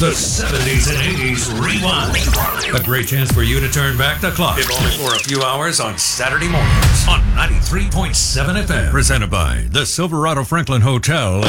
The 70s and 80s Rewind. A great chance for you to turn back the clock, if only for a few hours on Saturday mornings on 93.7 FM. Presented by the Silverado Franklin Hotel